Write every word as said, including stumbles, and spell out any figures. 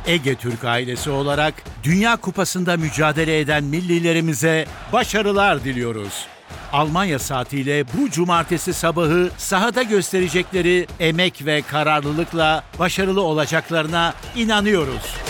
Ege Türk ailesi olarak Dünya Kupası'nda mücadele eden millilerimize başarılar diliyoruz. Almanya saatiyle bu cumartesi sabahı sahada gösterecekleri emek ve kararlılıkla başarılı olacaklarına inanıyoruz.